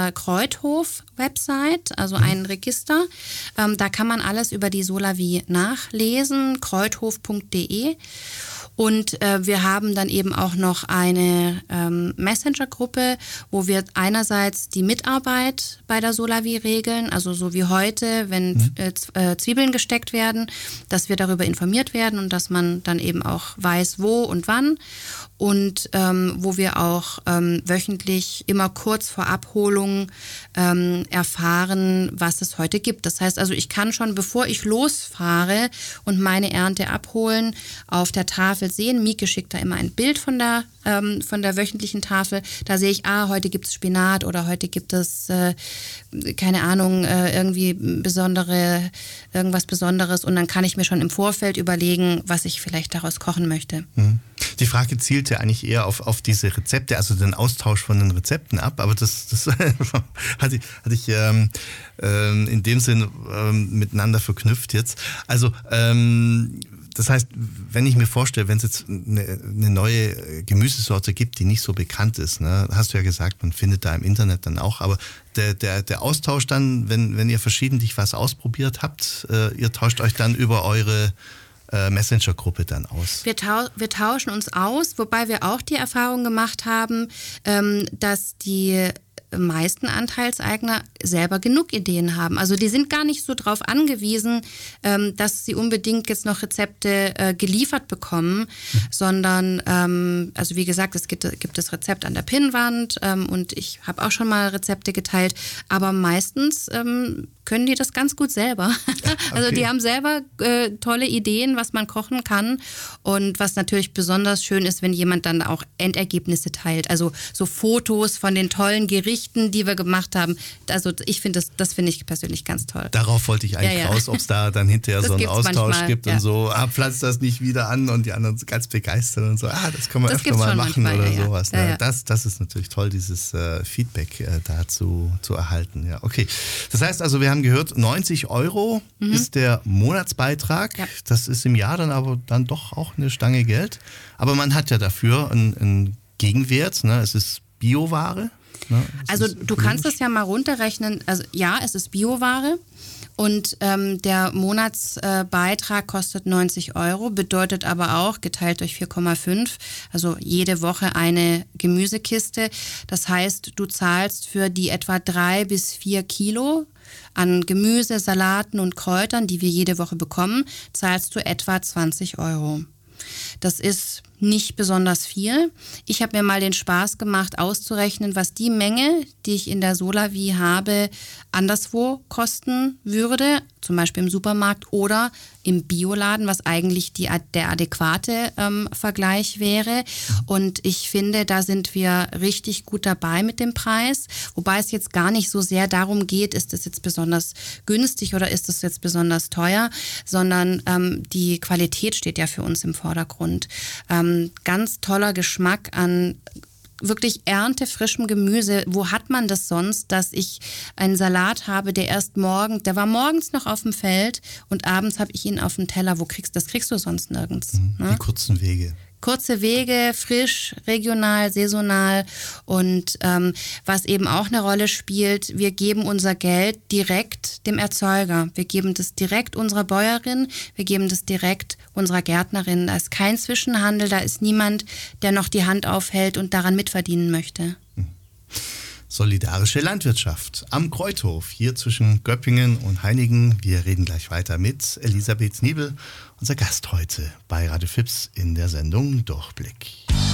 der Kreuthof-Website, also ein Register. Da kann man alles über die Solavie nachlesen, kreuthof.de. Und wir haben dann eben auch noch eine Messenger-Gruppe, wo wir einerseits die Mitarbeit bei der Solavie regeln, also so wie heute, wenn Zwiebeln gesteckt werden, dass wir darüber informiert werden und dass man dann eben auch weiß, wo und wann. Und wo wir auch wöchentlich immer kurz vor Abholung erfahren, was es heute gibt. Das heißt also, ich kann schon, bevor ich losfahre und meine Ernte abholen, auf der Tafel sehen. Mieke schickt da immer ein Bild von der wöchentlichen Tafel. Da sehe ich, heute gibt es Spinat oder heute gibt es, keine Ahnung, irgendwas Besonderes. Und dann kann ich mir schon im Vorfeld überlegen, was ich vielleicht daraus kochen möchte. Die Frage zielt ja eigentlich eher auf diese Rezepte, also den Austausch von den Rezepten ab, aber das hatte ich in dem Sinn miteinander verknüpft jetzt. Also das heißt, wenn ich mir vorstelle, wenn es jetzt eine neue Gemüsesorte gibt, die nicht so bekannt ist, ne, hast du ja gesagt, man findet da im Internet dann auch, aber der Austausch dann, wenn ihr verschiedentlich was ausprobiert habt, ihr tauscht euch dann über eure Messenger-Gruppe dann aus? Wir tauschen uns aus, wobei wir auch die Erfahrung gemacht haben, dass die meisten Anteilseigner selber genug Ideen haben. Also die sind gar nicht so drauf angewiesen, dass sie unbedingt jetzt noch Rezepte geliefert bekommen, sondern, also wie gesagt, es gibt das Rezept an der Pinnwand und ich habe auch schon mal Rezepte geteilt, aber meistens können die das ganz gut selber. Also die haben selber tolle Ideen, was man kochen kann und was natürlich besonders schön ist, wenn jemand dann auch Endergebnisse teilt. Also so Fotos von den tollen Gerichten, die wir gemacht haben. Also ich finde das finde ich persönlich ganz toll. Darauf wollte ich eigentlich raus, ob es da dann hinterher so einen Austausch manchmal gibt und so, pflanzt das nicht wieder an und die anderen sind ganz begeistert und so, das können wir öfter mal machen oder sowas. Ja. Das ist natürlich toll, dieses Feedback dazu zu erhalten. Ja, okay. Das heißt also, wir haben gehört, 90 € ist der Monatsbeitrag. Ja. Das ist im Jahr dann aber dann doch auch eine Stange Geld. Aber man hat ja dafür einen Gegenwert. Ne? Es ist Bioware. Ne? Also du kannst es ja mal runterrechnen. Also ja, es ist Bioware. Und der Monatsbeitrag kostet 90 €, bedeutet aber auch, geteilt durch 4,5, also jede Woche eine Gemüsekiste. Das heißt, du zahlst für die etwa 3 bis 4 Kilo an Gemüse, Salaten und Kräutern, die wir jede Woche bekommen, zahlst du etwa 20 €. Das ist nicht besonders viel. Ich habe mir mal den Spaß gemacht, auszurechnen, was die Menge, die ich in der Solavie habe, anderswo kosten würde, zum Beispiel im Supermarkt oder im Bioladen, was eigentlich der adäquate Vergleich wäre. Und ich finde, da sind wir richtig gut dabei mit dem Preis, wobei es jetzt gar nicht so sehr darum geht, ist es jetzt besonders günstig oder ist es jetzt besonders teuer, sondern die Qualität steht ja für uns im Vordergrund. Ganz toller Geschmack an wirklich erntefrischem Gemüse. Wo hat man das sonst, dass ich einen Salat habe, der war morgens noch auf dem Feld und abends habe ich ihn auf dem Teller. Das kriegst du sonst nirgends. Ne? Die kurzen Wege. Kurze Wege, frisch, regional, saisonal und was eben auch eine Rolle spielt, wir geben unser Geld direkt dem Erzeuger. Wir geben das direkt unserer Bäuerin, wir geben das direkt unserer Gärtnerin. Da ist kein Zwischenhandel, da ist niemand, der noch die Hand aufhält und daran mitverdienen möchte. Solidarische Landwirtschaft am Kreuthof, hier zwischen Göppingen und Heinigen. Wir reden gleich weiter mit Elisabeth Niebel, unser Gast heute bei Radio Fips in der Sendung Durchblick.